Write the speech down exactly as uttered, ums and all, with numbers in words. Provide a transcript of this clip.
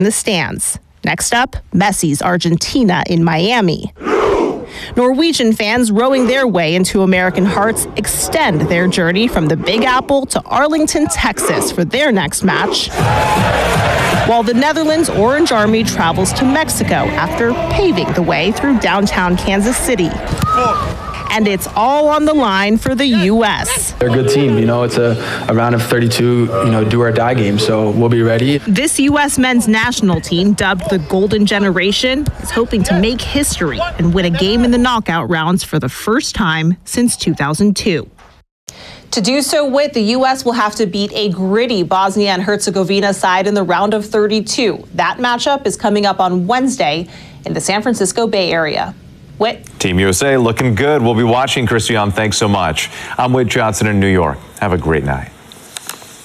in the stands. Next up, Messi's Argentina in Miami. Norwegian fans rowing their way into American hearts extend their journey from the Big Apple to Arlington, Texas for their next match, while the Netherlands Orange Army travels to Mexico after paving the way through downtown Kansas City. And it's all on the line for the U S. They're a good team. You know, it's a, a round of thirty-two, you know, do or die game, so we'll be ready. This U S men's national team, dubbed the Golden Generation, is hoping to make history and win a game in the knockout rounds for the first time since two thousand two. To do so with, the U S will have to beat a gritty Bosnia and Herzegovina side in the round of thirty-two. That matchup is coming up on Wednesday in the San Francisco Bay Area. Whit. Team U S A looking good. We'll be watching, Christian. Thanks so much. I'm Whit Johnson in New York. Have a great night.